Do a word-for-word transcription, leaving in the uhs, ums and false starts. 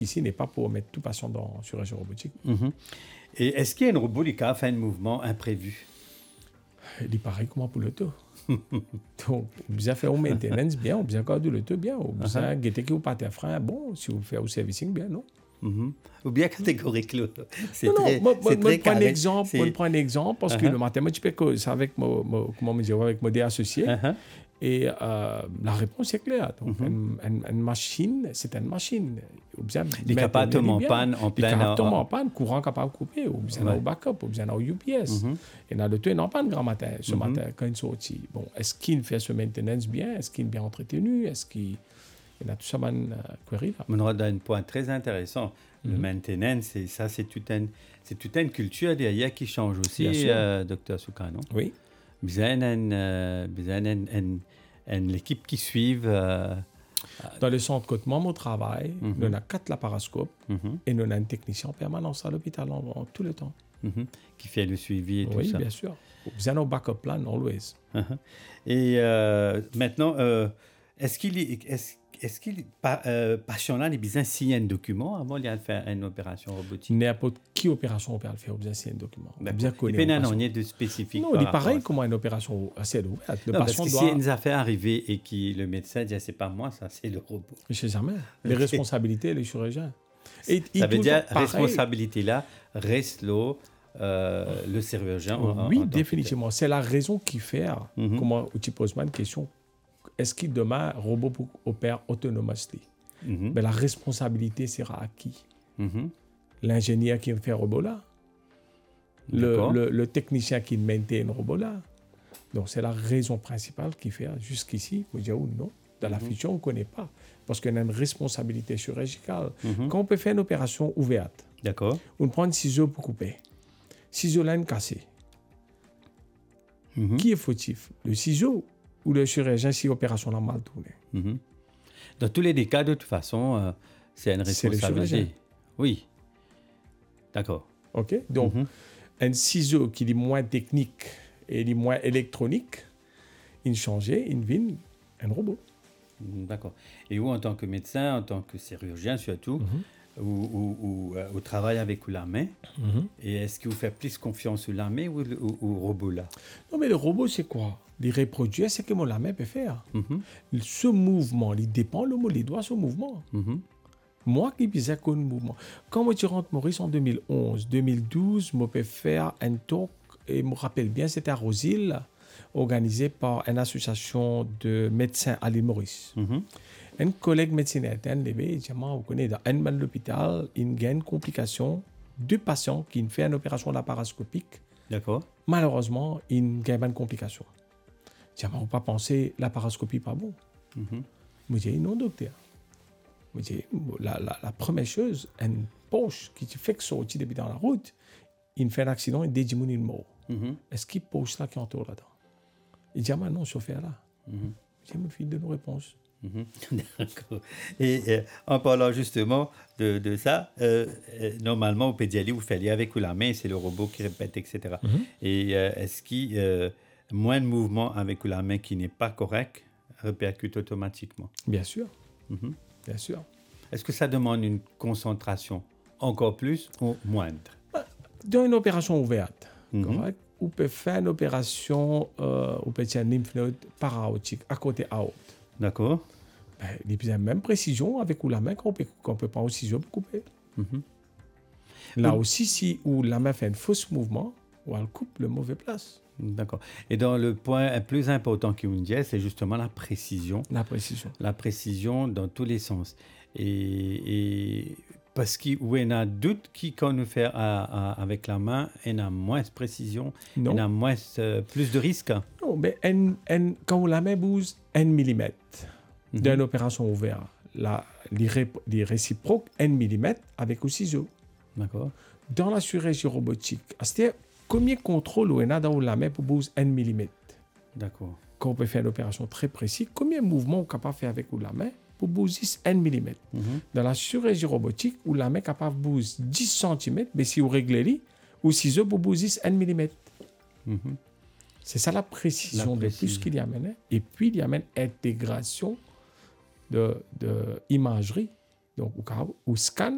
ici n'est pas pour mettre tout patient dans chirurgie robotique. Mm-hmm. Et est-ce qu'il y a un robot qui a fait un mouvement imprévu? Il est pareil comment pour le taux. Donc, on besoin faire un maintenance bien, on besoin garder le taux bien, on besoin guetter que vous pas tes freins, bon, si vous faites au servicing bien, non? Mm-hmm. Ou bien catégorique, là. C'est non, très, non, moi, c'est moi, très prends un exemple, c'est... moi, je prends un exemple, parce uh-huh. que le matin, moi, tu peux que c'est avec mon, mon, comment me dire, avec mon associé, uh-huh. et euh, la réponse est claire. Donc, mm-hmm. une, une, une machine, c'est une machine. Il est capable de tomber en panne en plein... Il est capable de tomber en panne, courant capable de couper, ou bien ouais. au backup, ou bien au U P S. Mm-hmm. Et dans le tout, il n'est en panne grand matin, ce mm-hmm. matin, quand il sortit. Bon, est-ce qu'il fait ce maintenance bien? Est-ce qu'il est bien entretenu? Est-ce qu'il... Il y a tout ça, man, uh, query, là. On aura un point très intéressant. Le mm-hmm. maintenance, c'est, ça, c'est toute une, c'est toute une culture derrière qui change aussi, euh, docteur Soukano. Oui. Vous avez une, euh, vous avez une, une, une équipe qui suit. Euh, Dans le centre Côte-Mont, au travail, mm-hmm. nous avons quatre laparoscopes mm-hmm. et nous avons un technicien en permanence à l'hôpital en, en tout le temps. Mm-hmm. Qui fait le suivi et tout oui, ça. Oui, bien sûr. Vous avez un backup plan, always. Uh-huh. Et euh, maintenant, euh, est-ce qu'il est... Est-ce Est-ce qu'il est pa, euh, passionnant de bien signer un document avant de faire une opération robotique? N'importe quelle opération on peut le faire, bien signer un document. Bien connu. Il n'y a pas de spécifique. Non, il est pareil comme une opération assez ouverte. Le non, parce que doit... si une affaire arrivée et que le médecin dit c'est pas moi, ça c'est le robot. Je sais jamais. Les responsabilités, les chirurgiens. Et, ça veut dire la responsabilité là reste là. Euh, le chirurgien. Oh, oui, en définitivement. C'est la raison qui fait. Mm-hmm. Comment tu poses une question? Est-ce que demain, le robot opère autonomously? Mm-hmm. Ben, la responsabilité sera à qui? Mm-hmm. L'ingénieur qui fait le robot là? Le, le, le technicien qui maintient le robot là? Donc, c'est la raison principale qui fait jusqu'ici, vous dire ou non, dans la mm-hmm. future, on ne connaît pas. Parce qu'on a une responsabilité chirurgicale. Mm-hmm. Quand on peut faire une opération ouverte, d'accord. On prend un ciseau pour couper. Ciseau là, cassé. Mm-hmm. Qui est fautif? Le ciseau ou le chirurgien si l'opération a mal tourné. Mm-hmm. Dans tous les cas, de toute façon, euh, c'est une responsabilité. C'est oui. D'accord. OK. Donc, mm-hmm. un ciseau qui est moins technique et est moins électronique, il change, il vient un robot. D'accord. Et vous, en tant que médecin, en tant que chirurgien surtout, mm-hmm. ou, ou, ou euh, au travail avec la main, mm-hmm. et est-ce que vous faites plus confiance au la main ou au robot là? Non, mais le robot, c'est quoi? Les reproduire, c'est que mon la main peut faire. Mm-hmm. Ce mouvement, il dépend, le mot, les doigts, ce mouvement. Mm-hmm. Moi qui disais qu'un mouvement. Quand moi, tu rentres Maurice en deux mille onze, deux mille douze, je peux faire un talk, et je me rappelle bien, c'était à Rosil, organisé par une association de médecins à l'île Maurice. Mm-hmm. Un collègue médecin interne, il dit, vous connaissez, dans un man de l'hôpital, il y a une complication, deux patients qui font une opération laparoscopique. D'accord. Malheureusement, il y a une complication. Je dis, on ne peut pas penser laparoscopie pas bon. Mm-hmm. Je dis, non, docteur. Je dis, la, la, la première chose, une poche qui te fait que sortir depuis dans la route, il fait un accident et dédie il mort. Mm-hmm. Est-ce qu'il poche là qui entoure là-dedans? Il dit, ah, non, chauffeur là. Mm-hmm. Je dis, mon fils, de nos réponses. Mm-hmm. D'accord. Et euh, en parlant justement de, de ça, euh, euh, normalement, au pédiatrie, vous faites avec la main, c'est le robot qui répète, et cetera. Mm-hmm. Et euh, est-ce qu'il euh, moins de mouvement avec la main qui n'est pas correct répercute automatiquement? Bien sûr. Mm-hmm. Bien sûr. Est-ce que ça demande une concentration encore plus ou moindre? Dans une opération ouverte, mm-hmm. correct? On peut faire une opération, euh, on peut faire un lymph node para-aortique à côté aorte. D'accord. Ben, il y a la même précision avec la main qu'on peut, qu'on peut prendre au ciseau pour couper. Mm-hmm. Là oui. aussi, si où la main fait un faux mouvement, ou elle coupe le mauvais place. D'accord. Et dans le point plus important qui vous dit, c'est justement la précision. La précision. La précision dans tous les sens. Et, et parce qu'il y a un doute qui, quand nous fait à, à, avec la main, il y a moins de précision, non. Il y a moins, euh, plus de risques. Non, mais en, en, quand la main bouge un millimètre mm-hmm. d'une opération ouverte, la, les, ré, les réciproques un millimètre avec le ciseau. D'accord. Dans la chirurgie robotique, c'est-à-dire combien de contrôles on a dans la main pour bouger un millimètre? D'accord. Quand on peut faire une opération très précise, combien de mouvements on est capable de faire avec la main pour bouger un millimètre? Mm-hmm. Dans la chirurgie robotique, où la main est capable de bouger dix centimètres, mais si on règle ou ciseaux pour bouger un millimètre. Mm-hmm. C'est ça la précision, la précision de plus qu'il y a maintenant. Et puis, il y a même intégration de, de imagerie. Donc, au, au scan,